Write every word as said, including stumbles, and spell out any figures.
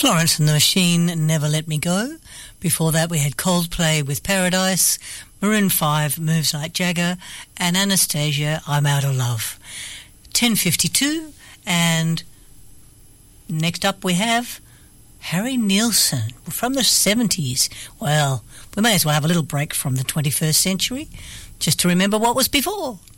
Florence and the Machine, Never Let Me Go. Before that we had Coldplay with Paradise, Maroon five, Moves Like Jagger, and Anastasia, I'm Out of Love. ten fifty-two, and next up we have Harry Nilsson from the seventies. Well, we may as well have a little break from the twenty-first century just to remember what was before.